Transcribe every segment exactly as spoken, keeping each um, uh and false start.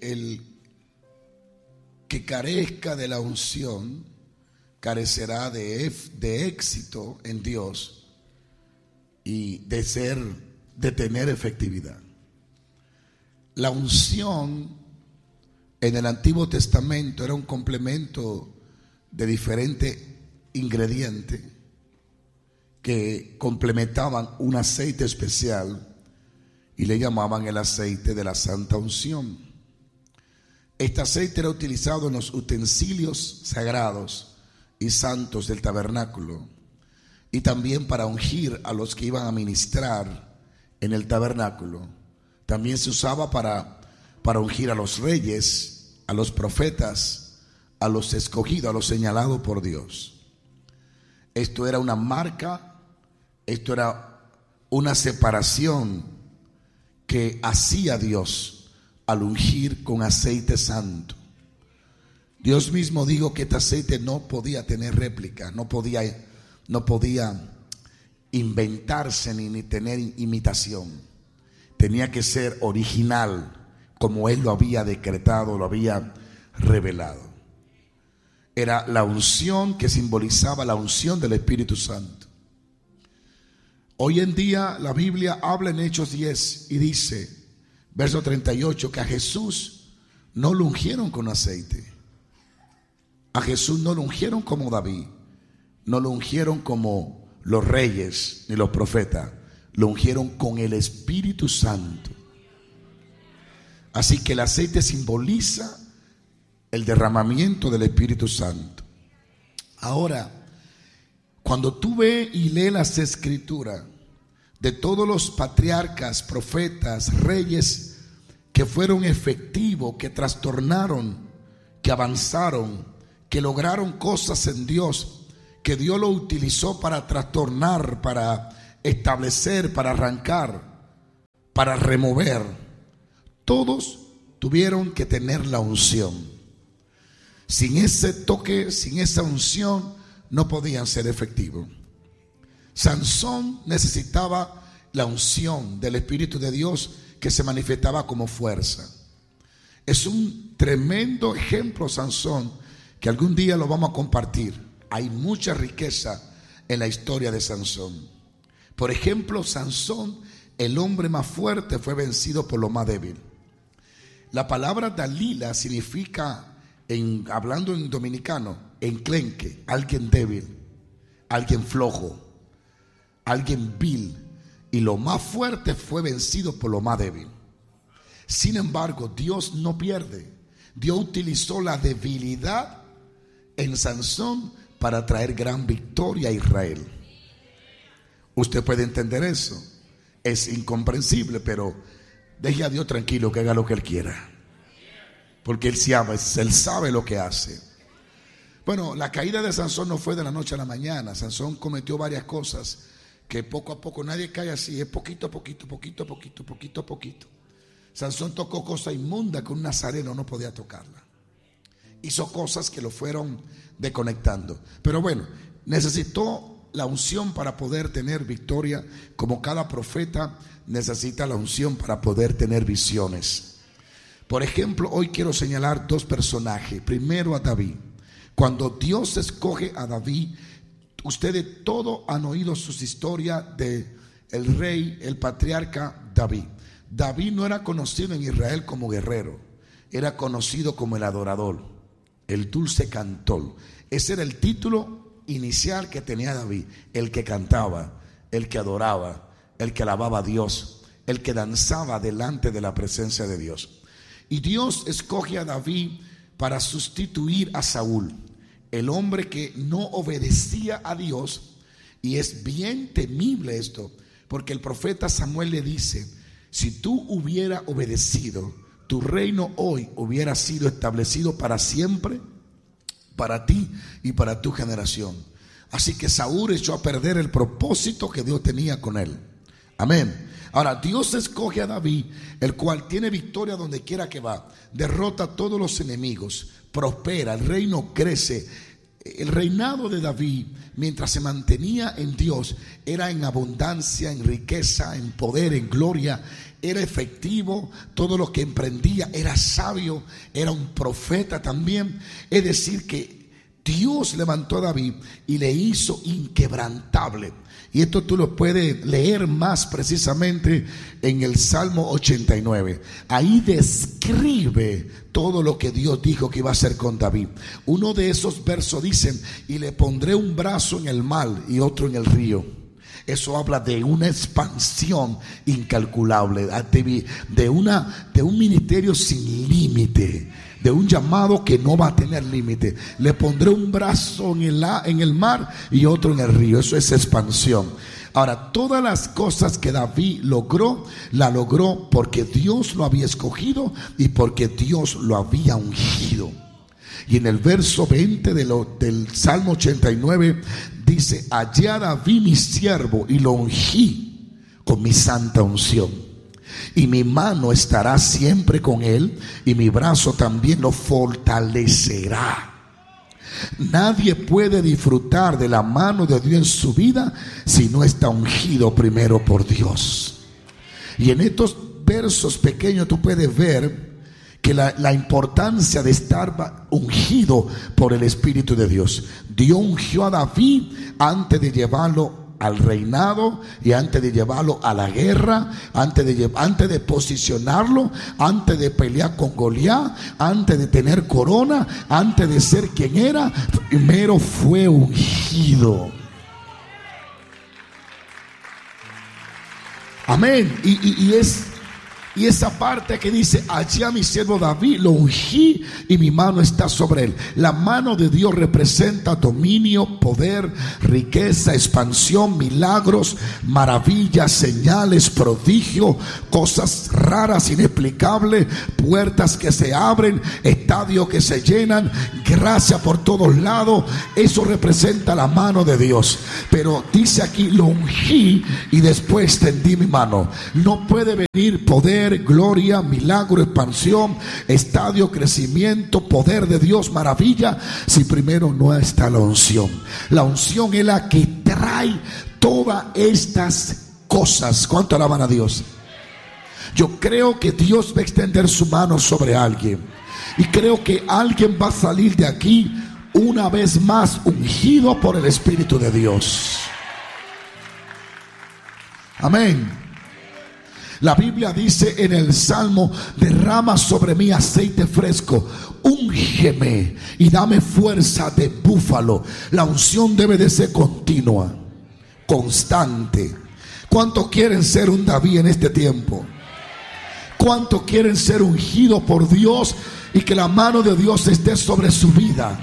el que carezca de la unción carecerá de, de éxito en Dios y de ser, de tener efectividad. La unción en el Antiguo Testamento era un complemento de diferentes ingredientes que complementaban un aceite especial y le llamaban el aceite de la santa unción. Este aceite era utilizado en los utensilios sagrados y santos del tabernáculo y también para ungir a los que iban a ministrar en el tabernáculo. También se usaba para, para ungir a los reyes, a los profetas, a los escogidos, a los señalados por Dios. Esto era una marca, esto era una separación que hacía Dios al ungir con aceite santo. Dios mismo dijo que este aceite no podía tener réplica, no podía, no podía inventarse ni, ni tener imitación. Tenía que ser original, como Él lo había decretado, lo había revelado. Era la unción que simbolizaba la unción del Espíritu Santo. Hoy en día la Biblia habla en Hechos diez y dice, verso treinta y ocho, que a Jesús no lo ungieron con aceite. A Jesús no lo ungieron como David, no lo ungieron como los reyes ni los profetas, lo ungieron con el Espíritu Santo. Así que el aceite simboliza el derramamiento del Espíritu Santo. Ahora, cuando tú ves y lees las escrituras de todos los patriarcas, profetas, reyes que fueron efectivos, que trastornaron, que avanzaron, que lograron cosas en Dios, que Dios lo utilizó para trastornar, para establecer, para arrancar, para remover, todos tuvieron que tener la unción. Sin ese toque, sin esa unción, no podían ser efectivos. Sansón necesitaba la unción del Espíritu de Dios que se manifestaba como fuerza. Es un tremendo ejemplo, Sansón, que algún día lo vamos a compartir. Hay mucha riqueza en la historia de Sansón. Por ejemplo, Sansón, el hombre más fuerte, fue vencido por lo más débil. La palabra Dalila significa, en, hablando en dominicano, enclenque, alguien débil, alguien flojo, alguien vil. Y lo más fuerte fue vencido por lo más débil. Sin embargo, Dios no pierde. Dios utilizó la debilidad en Sansón para traer gran victoria a Israel. Usted puede entender eso. Es incomprensible, pero deje a Dios tranquilo que haga lo que Él quiera, porque Él sabe, Él sabe lo que hace. Bueno, la caída de Sansón no fue de la noche a la mañana. Sansón cometió varias cosas que poco a poco, nadie cae así, es poquito a poquito, poquito a poquito, poquito a poquito. Sansón tocó cosas inmundas que un nazareno no podía tocarla. Hizo cosas que lo fueron desconectando. Pero bueno, necesitó la unción para poder tener victoria, como cada profeta necesita la unción para poder tener visiones. Por ejemplo, hoy quiero señalar dos personajes. Primero a David. Cuando Dios escoge a David, ustedes todos han oído sus historias de el rey, el patriarca David. David no era conocido en Israel como guerrero, era conocido como el adorador, el dulce cantor. Ese era el título inicial que tenía David, el que cantaba, el que adoraba, el que alababa a Dios, el que danzaba delante de la presencia de Dios. Y Dios escoge a David para sustituir a Saúl, el hombre que no obedecía a Dios. Y es bien temible esto, porque el profeta Samuel le dice: si tú hubieras obedecido, tu reino hoy hubiera sido establecido para siempre, para ti y para tu generación. Así que Saúl echó a perder el propósito que Dios tenía con él. Amén. Ahora Dios escoge a David, el cual tiene victoria donde quiera que va, derrota a todos los enemigos, prospera, el reino crece. El reinado de David, mientras se mantenía en Dios, era en abundancia, en riqueza, en poder, en gloria, era efectivo, todo lo que emprendía era sabio, era un profeta también. Es decir que Dios levantó a David y le hizo inquebrantable. Y esto tú lo puedes leer más precisamente en el Salmo ochenta y nueve. Ahí describe todo lo que Dios dijo que iba a hacer con David. Uno de esos versos dice: y le pondré un brazo en el mar y otro en el río. Eso habla de una expansión incalculable, de, una, de un ministerio sin límite, de un llamado que no va a tener límite. Le pondré un brazo en el, en el mar y otro en el río. Eso es expansión. Ahora, todas las cosas que David logró, la logró porque Dios lo había escogido y porque Dios lo había ungido. Y en el verso veinte de lo, del Salmo ochenta y nueve dice: hallé a David mi siervo y lo ungí con mi santa unción. Y mi mano estará siempre con él, y mi brazo también lo fortalecerá. Nadie puede disfrutar de la mano de Dios en su vida si no está ungido primero por Dios. Y en estos versos pequeños tú puedes ver que la, la importancia de estar ungido por el Espíritu de Dios. Dios ungió a David antes de llevarlo al reinado y antes de llevarlo a la guerra, antes de, antes de posicionarlo, antes de pelear con Goliat, antes de tener corona, antes de ser quien era. Primero fue ungido. Amén. Y, y, y es Y esa parte que dice: allí a mi siervo David lo ungí y mi mano está sobre él. La mano de Dios representa dominio, poder, riqueza, expansión, milagros, maravillas, señales, prodigio, cosas raras, inexplicables, puertas que se abren, estadios que se llenan, gracia por todos lados. Eso representa la mano de Dios. Pero dice aquí: lo ungí y después tendí mi mano. No puede venir poder, gloria, milagro, expansión, estadio, crecimiento, poder de Dios, maravilla, si primero no está la unción. La unción es la que trae todas estas cosas. ¿Cuánto alaban a Dios? Yo creo que Dios va a extender su mano sobre alguien, y creo que alguien va a salir de aquí una vez más ungido por el Espíritu de Dios. Amén. La Biblia dice en el Salmo: derrama sobre mí aceite fresco, úngeme y dame fuerza de búfalo. La unción debe de ser continua, constante. ¿Cuántos quieren ser un David en este tiempo? ¿Cuántos quieren ser ungidos por Dios y que la mano de Dios esté sobre su vida?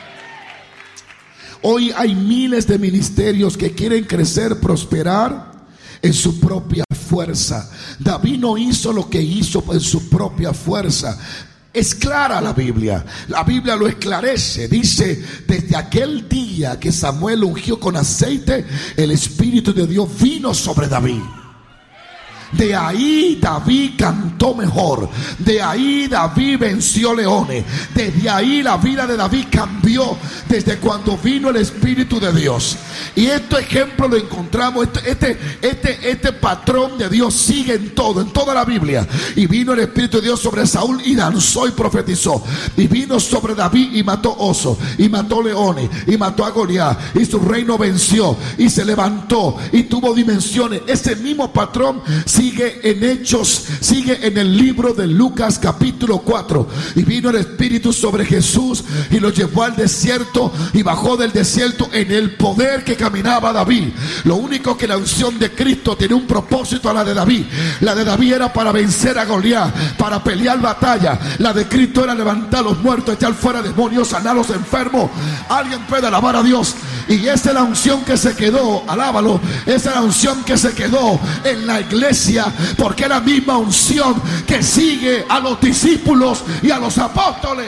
Hoy hay miles de ministerios que quieren crecer, prosperar en su propia fuerza. David no hizo lo que hizo en su propia fuerza. Es clara la Biblia. La Biblia lo esclarece. Dice: desde aquel día que Samuel ungió con aceite, el Espíritu de Dios vino sobre David. De ahí David cantó mejor. De ahí David venció leones. Desde ahí la vida de David cambió, desde cuando vino el Espíritu de Dios. Y este ejemplo lo encontramos. Este, este, este, este patrón de Dios sigue en todo, en toda la Biblia. Y vino el Espíritu de Dios sobre Saúl y danzó y profetizó. Y vino sobre David y mató osos, y mató leones, y mató a Goliat, y su reino venció, y se levantó, y tuvo dimensiones. Ese mismo patrón sigue en Hechos, sigue en el libro de Lucas capítulo cuatro. Y vino el Espíritu sobre Jesús y lo llevó al desierto, y bajó del desierto en el poder que caminaba David. Lo único que la unción de Cristo tiene un propósito a la de David. La de David era para vencer a Goliat, para pelear batalla. La de Cristo era levantar a los muertos, echar fuera demonios, sanar a los enfermos. Alguien puede alabar a Dios. Y esa es la unción que se quedó, alábalo, esa es la unción que se quedó en la iglesia, porque es la misma unción que sigue a los discípulos y a los apóstoles.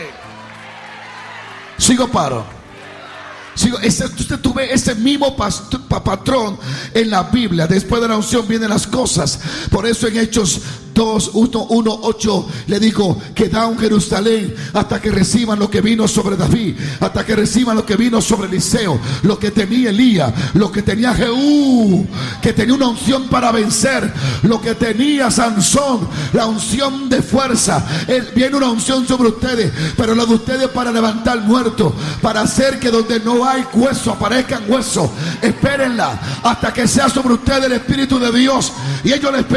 Sigo paro. Sigo, ese, usted tuve ese mismo patrón en la Biblia. Después de la unción vienen las cosas. Por eso en Hechos dos, uno, ocho le digo, quedad en Jerusalén hasta que reciban lo que vino sobre David, hasta que reciban lo que vino sobre Eliseo, lo que tenía Elías, lo que tenía Jehú, que tenía una unción para vencer, lo que tenía Sansón, la unción de fuerza. Viene una unción sobre ustedes, pero la de ustedes para levantar muertos, para hacer que donde no hay hueso aparezcan huesos. Espérenla hasta que sea sobre ustedes el Espíritu de Dios, y ellos les